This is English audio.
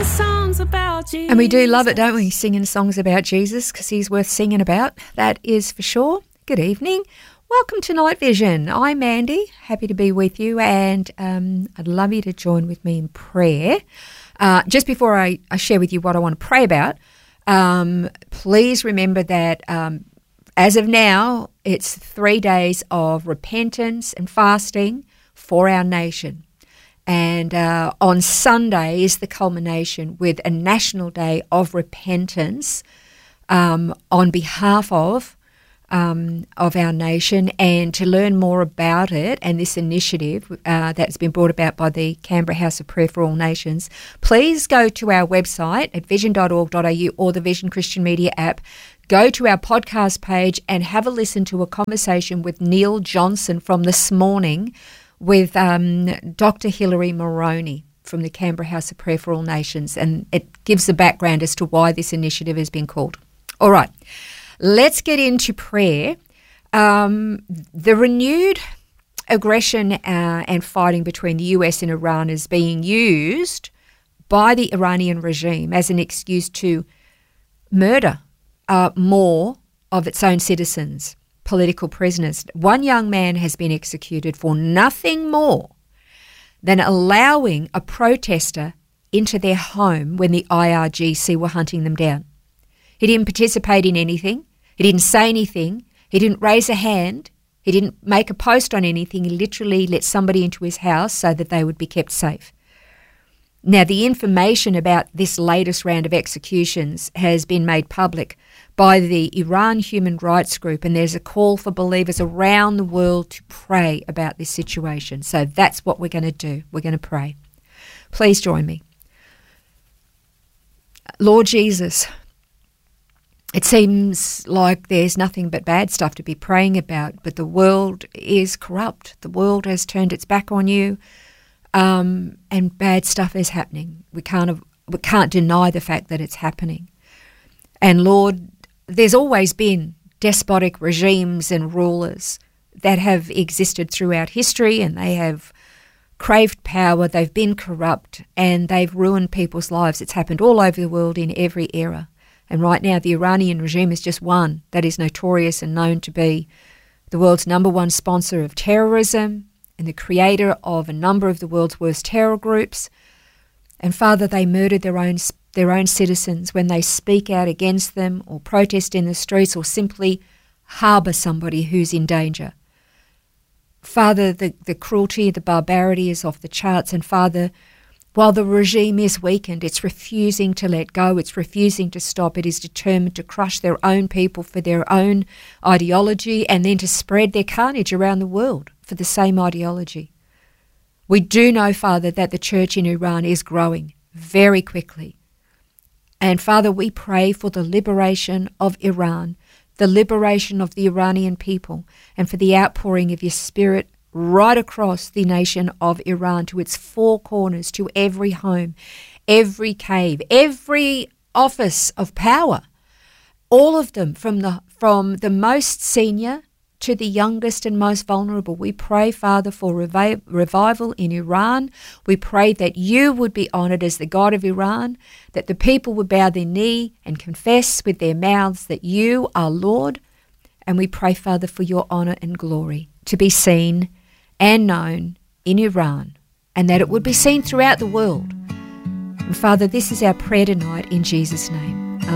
singing songs about Jesus. And we do love it, don't we? Singing songs about Jesus, because he's worth singing about. That is for sure. Good evening. Welcome to Night Vision. I'm Mandy, happy to be with you, and I'd love you to join with me in prayer. Just before I share with you what I want to pray about, please remember that as of now, it's 3 days of repentance and fasting for our nation. And on Sunday is the culmination with a national day of repentance on behalf of our nation. And to learn more about it and this initiative that's been brought about by the Canberra House of Prayer for All Nations, please go to our website at vision.org.au or the Vision Christian Media app. Go to our podcast page and have a listen to a conversation with Neil Johnson from this morning with Dr. Hilary Moroney from the Canberra House of Prayer for All Nations, and it gives the background as to why this initiative has been called. All right, let's get into prayer. The renewed aggression and fighting between the US and Iran is being used by the Iranian regime as an excuse to murder more of its own citizens, political prisoners. One young man has been executed for nothing more than allowing a protester into their home when the IRGC were hunting them down. He didn't participate in anything. He didn't say anything. He didn't raise a hand. He didn't make a post on anything. He literally let somebody into his house so that they would be kept safe. Now, the information about this latest round of executions has been made public by the Iran Human Rights Group, and there's a call for believers around the world to pray about this situation. So that's what we're going to do. We're going to pray. Please join me. Lord Jesus, it seems like there's nothing but bad stuff to be praying about, but the world is corrupt. The world has turned its back on you. And bad stuff is happening. We can't deny the fact that it's happening. And Lord, there's always been despotic regimes and rulers that have existed throughout history, and they have craved power, they've been corrupt, and they've ruined people's lives. It's happened all over the world in every era. And right now the Iranian regime is just one that is notorious and known to be the world's #1 sponsor of terrorism, and the creator of a number of the world's worst terror groups. And Father, they murder their own citizens when they speak out against them or protest in the streets or simply harbour somebody who's in danger. Father, the cruelty, the barbarity is off the charts. And Father, while the regime is weakened, it's refusing to let go, it's refusing to stop. It is determined to crush their own people for their own ideology and then to spread their carnage around the world for the same ideology. We do know, Father, that the church in Iran is growing very quickly. And Father, we pray for the liberation of Iran, the liberation of the Iranian people, and for the outpouring of your Spirit right across the nation of Iran to its four corners, to every home, every cave, every office of power, all of them from the most senior to the youngest and most vulnerable. We pray, Father, for revival in Iran. We pray that you would be honoured as the God of Iran, that the people would bow their knee and confess with their mouths that you are Lord. And we pray, Father, for your honour and glory to be seen and known in Iran, and that it would be seen throughout the world. And Father, this is our prayer tonight in Jesus' name.